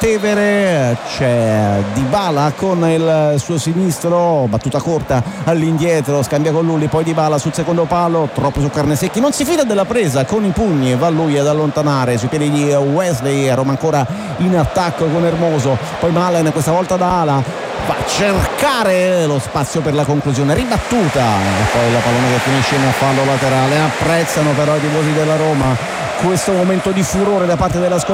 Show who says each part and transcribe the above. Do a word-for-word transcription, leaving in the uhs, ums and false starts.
Speaker 1: Tevere, c'è Dybala con il suo sinistro, battuta corta all'indietro, scambia con Lulli, poi Dybala sul secondo palo, troppo su carne secchi, non si fida della presa con i pugni, va lui ad allontanare sui piedi di Wesley. Roma ancora in attacco con Hermoso, poi Malen questa volta da ala, va a cercare lo spazio per la conclusione, ribattuta e poi la pallone che finisce in fallo laterale. Apprezzano però i tifosi della Roma questo momento di furore da parte della squadra